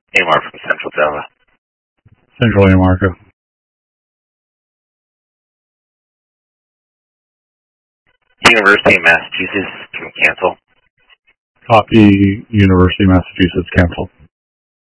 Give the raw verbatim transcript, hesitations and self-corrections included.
Amar from Central Java. Central Amarco. University of Massachusetts can cancel. Copy University of Massachusetts, cancel.